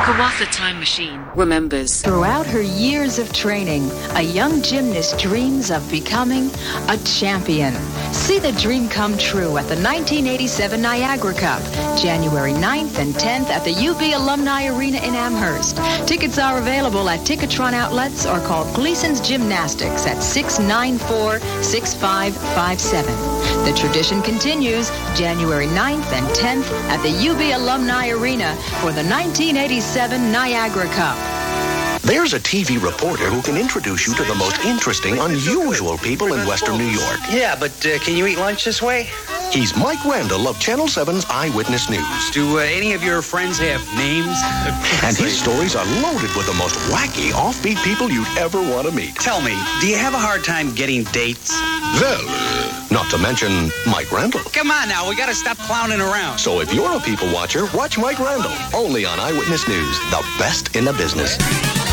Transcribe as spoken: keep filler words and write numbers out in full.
Kawatha Time Machine remembers. Throughout her years of training, a young gymnast dreams of becoming a champion. See the dream come true at the nineteen eighty-seven Niagara Cup, January ninth and tenth at the U B Alumni Arena in Amherst. Tickets are available at Ticketron outlets or call Gleason's Gymnastics at six nine four, six five five seven. The tradition continues January ninth and tenth at the U B Alumni Arena for the nineteen eighty-seven Niagara Cup. There's a T V reporter who can introduce you to the most interesting, unusual people in Western New York. Yeah, but uh, can you eat lunch this way? He's Mike Randall of Channel seven's Eyewitness News. Do uh, any of your friends have names? And his stories are loaded with the most wacky, offbeat people you'd ever want to meet. Tell me, do you have a hard time getting dates? Well, uh, not to mention Mike Randall. Come on now, we gotta stop clowning around. So if you're a people watcher, watch Mike Randall, only on Eyewitness News, the best in the business.